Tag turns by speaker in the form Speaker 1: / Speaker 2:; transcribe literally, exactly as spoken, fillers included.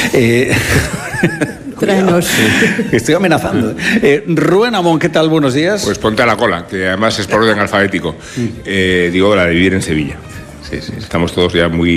Speaker 1: Eh...
Speaker 2: Tráenos.
Speaker 1: Estoy amenazando. Eh, Rubén Amón, ¿qué tal? Buenos días.
Speaker 3: Pues ponte a la cola, que además es por orden alfabético. Eh, digo, la de vivir en Sevilla. Sí, sí, estamos todos ya muy